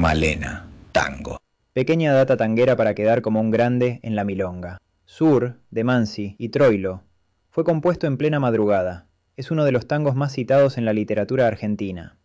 Malena, tango. Pequeña data tanguera para quedar como un grande en la milonga. Sur, de Mansi y Troilo. Fue compuesto en plena madrugada. Es uno de los tangos más citados en la literatura argentina.